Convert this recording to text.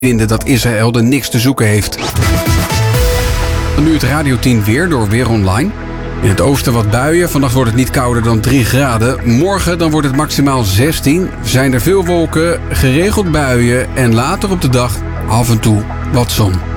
vinden dat Israël er niks te zoeken heeft. Nu het Radio 10 weer door Weer Online. In het oosten wat buien. Vannacht wordt het niet kouder dan 3 graden. Morgen dan wordt het maximaal 16. Zijn er veel wolken, geregeld buien en later op de dag af en toe wat zon.